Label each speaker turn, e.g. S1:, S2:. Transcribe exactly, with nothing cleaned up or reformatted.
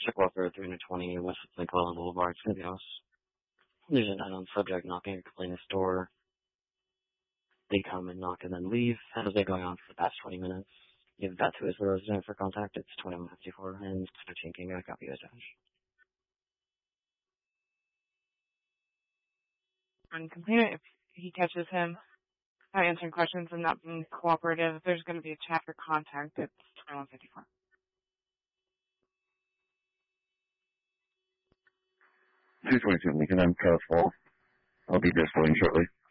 S1: Check welfare three twenty West McClellan Boulevard, San Diego. There's an unknown subject knocking at the complainant's door. They come and knock and then leave. That has been going on for the past twenty minutes. Give that to his resident for contact. It's twenty-one fifty-four and thirteen King. I copy as dash.
S2: And complainant, if he catches him not answering questions and not being cooperative, there's going to be a chat for contact. It's twenty-one fifty-four.
S3: two twenty-two Lincoln, I'm Charles Fall. I'll be distilling shortly.